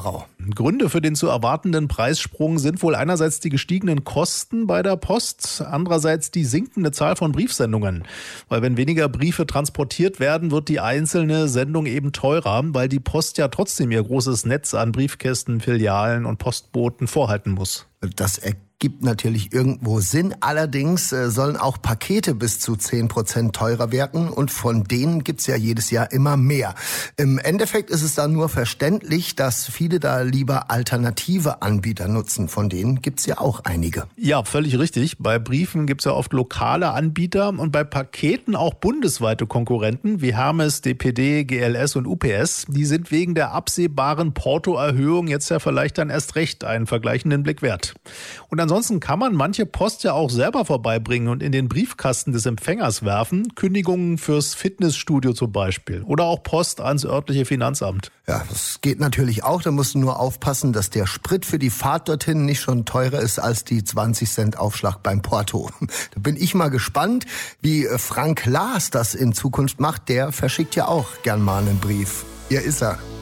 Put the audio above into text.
Wörau. Gründe für den zu erwartenden Preissprung sind wohl einerseits die gestiegenen Kosten bei der Post, andererseits die sinkende Zahl von Briefsendungen. Weil wenn weniger Briefe transportiert werden, wird die einzelne Sendung eben teurer, weil die Post ja trotzdem ihr großes Netz an Briefkästen, Filialen und Postboten vorhalten muss. Das ergibt natürlich irgendwo Sinn. Allerdings sollen auch Pakete bis zu 10% teurer werden und von denen gibt's ja jedes Jahr immer mehr. Im Endeffekt ist es dann nur verständlich, dass viele da lieber alternative Anbieter nutzen. Von denen gibt's ja auch einige. Ja, völlig richtig. Bei Briefen gibt's ja oft lokale Anbieter und bei Paketen auch bundesweite Konkurrenten wie Hermes, DPD, GLS und UPS. Die sind wegen der absehbaren Portoerhöhung jetzt ja vielleicht dann erst recht einen vergleichenden Blick wert. Und ansonsten kann man manche Post ja auch selber vorbeibringen und in den Briefkasten des Empfängers werfen. Kündigungen fürs Fitnessstudio zum Beispiel oder auch Post ans örtliche Finanzamt. Ja, das geht natürlich auch. Da musst du nur aufpassen, dass der Sprit für die Fahrt dorthin nicht schon teurer ist als die 20 Cent Aufschlag beim Porto. Da bin ich mal gespannt, wie Frank Laas das in Zukunft macht. Der verschickt ja auch gern mal einen Brief. Hier ist er.